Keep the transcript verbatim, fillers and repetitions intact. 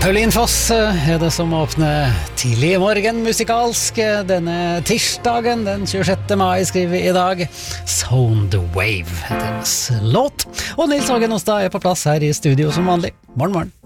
Pauline Foss er det som åpner tidlig i morgen musikalsk denne tirsdagen, den tjuesjette mai skriver vi i dag. Sound Wave heter hennes låt. Og Nils Hagen Ostad er på plass her i studio som vanlig. Morgen, morgen.